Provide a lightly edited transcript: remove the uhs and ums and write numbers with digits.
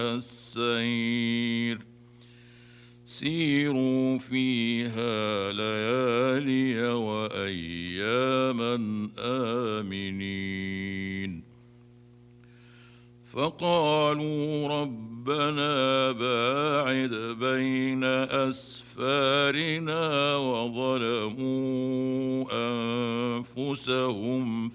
السير سيروا فيها ليالي وأياما آمنين. فقالوا ربنا باعد بين أسفارنا وظلموا أنفسهم